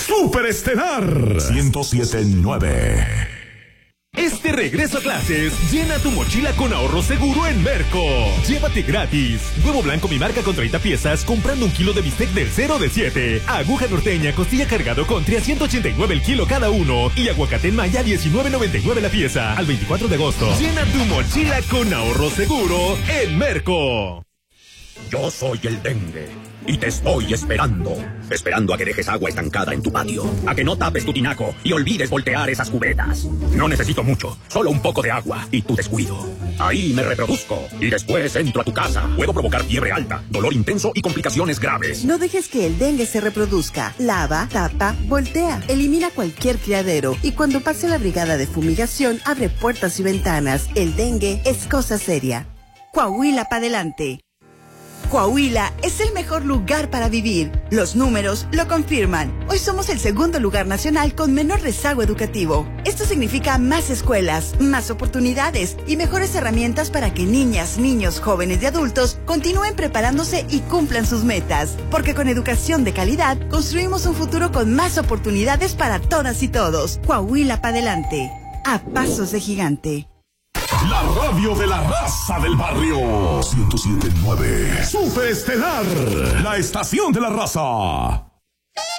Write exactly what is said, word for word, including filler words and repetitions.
Superestelar ciento siete punto nueve. Este regreso a clases, llena tu mochila con ahorro seguro en Merco. Llévate gratis huevo blanco mi marca con treinta piezas comprando un kilo de bistec del cero de siete. Aguja norteña costilla cargado con a ciento ochenta y nueve el kilo cada uno. Y aguacate en maya diecinueve noventa y nueve la pieza. Al veinticuatro de agosto. Llena tu mochila con ahorro seguro en Merco. Yo soy el dengue y te estoy esperando. Esperando a que dejes agua estancada en tu patio, a que no tapes tu tinaco y olvides voltear esas cubetas. No necesito mucho, solo un poco de agua y tu descuido. Ahí me reproduzco y después entro a tu casa. Puedo provocar fiebre alta, dolor intenso y complicaciones graves. No dejes que el dengue se reproduzca. Lava, tapa, voltea. Elimina cualquier criadero y cuando pase la brigada de fumigación, abre puertas y ventanas. El dengue es cosa seria. Coahuila pa' adelante. Coahuila es el mejor lugar para vivir. Los números lo confirman. Hoy somos el segundo lugar nacional con menor rezago educativo. Esto significa más escuelas, más oportunidades y mejores herramientas para que niñas, niños, jóvenes y adultos continúen preparándose y cumplan sus metas. Porque con educación de calidad construimos un futuro con más oportunidades para todas y todos. Coahuila pa' adelante. A pasos de gigante. La radio de la raza del barrio ciento siete punto nueve. Superestelar, la estación de la raza.